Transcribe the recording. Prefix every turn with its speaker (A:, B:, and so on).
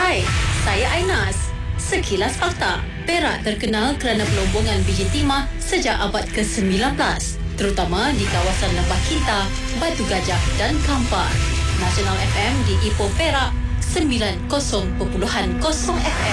A: Hai, saya Ainas. Sekilas fakta, Perak terkenal kerana pelombongan biji timah sejak abad ke-19, terutama di kawasan Lembah Kinta, Batu Gajah dan Kampar. Nasional FM di Ipoh Perak 90.0 FM.